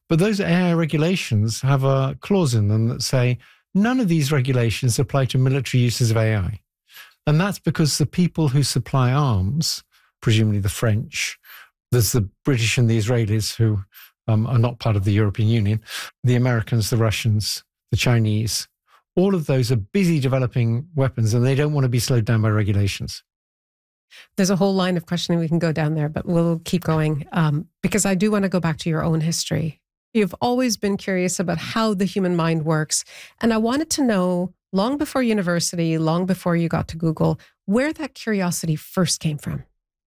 But those AI regulations have a clause in them that say none of these regulations apply to military uses of AI. And that's because the people who supply arms, presumably the French, there's the British and the Israelis who are not part of the European Union, the Americans, the Russians, the Chinese, all of those are busy developing weapons and they don't want to be slowed down by regulations. There's a whole line of questioning we can go down there, but we'll keep going because I do want to go back to your own history. You've always been curious about how the human mind works. And I wanted to know, long before university, long before you got to Google, where that curiosity first came from.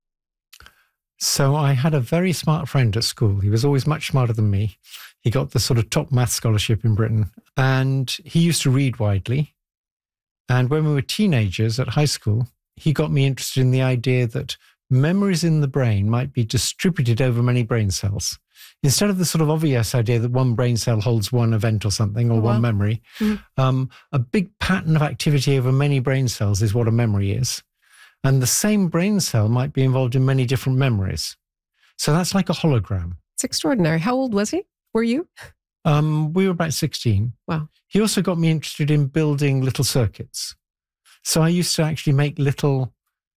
So I had a very smart friend at school. He was always much smarter than me. He got the sort of top math scholarship in Britain. And he used to read widely. And when we were teenagers at high school, he got me interested in the idea that memories in the brain might be distributed over many brain cells. Instead of the sort of obvious idea that one brain cell holds one event or something, or one memory, a big pattern of activity over many brain cells is what a memory is. And the same brain cell might be involved in many different memories. So that's like a hologram. It's extraordinary. How old was he? Were you? We were about 16. Wow. He also got me interested in building little circuits. So I used to actually make little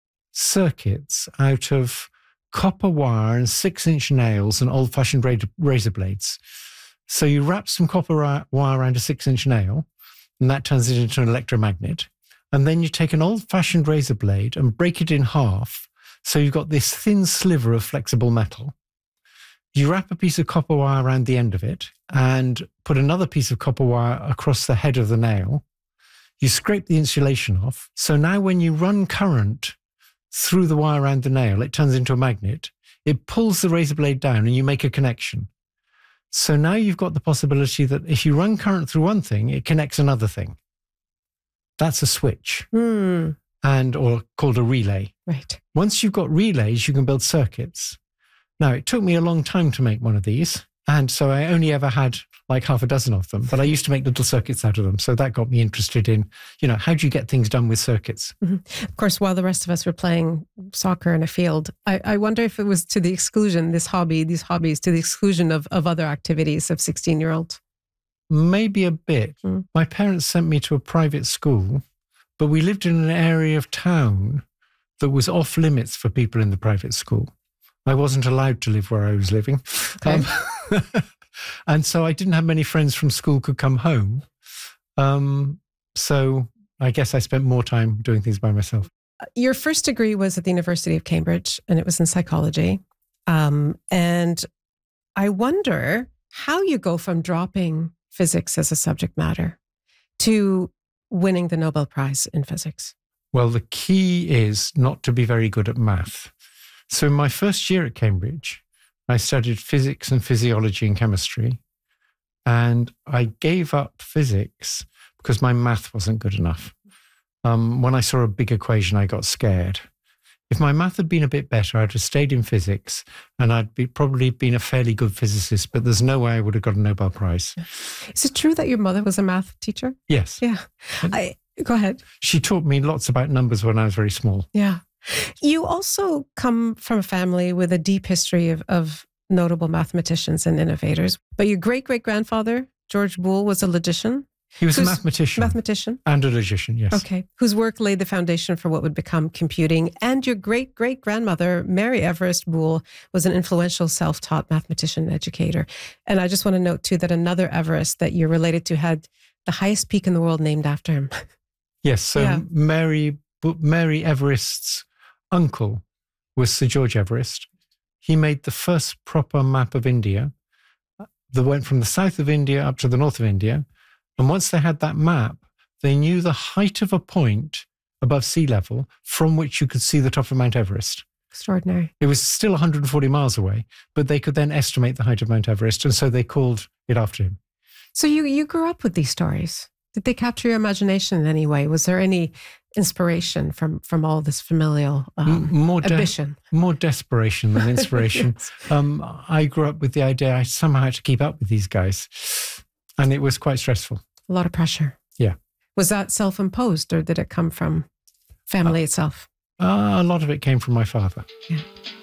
circuits out of copper wire and 6-inch nails and old-fashioned razor blades. So you wrap some copper wire around a 6-inch nail, and that turns it into an electromagnet. And then you take an old-fashioned razor blade and break it in half, so you've got this thin sliver of flexible metal. You wrap a piece of copper wire around the end of it and put another piece of copper wire across the head of the nail. You scrape the insulation off. So now when you run current through the wire around the nail, it turns into a magnet. It pulls the razor blade down and you make a connection. So now you've got the possibility that if you run current through one thing, it connects another thing. That's a switch, or called a relay. Right. Once you've got relays, you can build circuits. Now, it took me a long time to make one of these, and so I only ever had like half a dozen of them, but I used to make little circuits out of them. So that got me interested in, how do you get things done with circuits? Mm-hmm. Of course, while the rest of us were playing soccer in a field, I wonder if it was to the exclusion, these hobbies, to the exclusion of other activities of 16-year-olds. Maybe a bit. My parents sent me to a private school, but we lived in an area of town that was off limits for people in the private school. I wasn't allowed to live where I was living. Okay. And so I didn't have many friends from school could come home. So I guess I spent more time doing things by myself. Your first degree was at the University of Cambridge, and it was in psychology. And I wonder how you go from dropping physics as a subject matter to winning the Nobel Prize in physics. Well, the key is not to be very good at math. So in my first year at Cambridge, I studied physics and physiology and chemistry, and I gave up physics because my math wasn't good enough. When I saw a big equation, I got scared. If my math had been a bit better, I'd have stayed in physics and probably been a fairly good physicist, but there's no way I would have got a Nobel Prize. Is it true that your mother was a math teacher? Yes. Yeah. Go ahead. She taught me lots about numbers when I was very small. Yeah. You also come from a family with a deep history of notable mathematicians and innovators. But your great-great-grandfather, George Boole, was a logician. He was a mathematician. Mathematician. And a logician, yes. Okay. Whose work laid the foundation for what would become computing. And your great-great-grandmother, Mary Everest Boole, was an influential self-taught mathematician and educator. And I just want to note, too, that another Everest that you're related to had the highest peak in the world named after him. Yes. So yeah. Mary Everest's uncle was Sir George Everest. He made the first proper map of India that went from the south of India up to the north of India. And once they had that map, they knew the height of a point above sea level from which you could see the top of Mount Everest. Extraordinary. It was still 140 miles away, but they could then estimate the height of Mount Everest. And so they called it after him. So you grew up with these stories. Did they capture your imagination in any way? Was there any inspiration from all this familial ambition? More desperation than inspiration. Yes. I grew up with the idea I somehow had to keep up with these guys. And it was quite stressful. A lot of pressure. Yeah. Was that self-imposed or did it come from family itself? A lot of it came from my father. Yeah.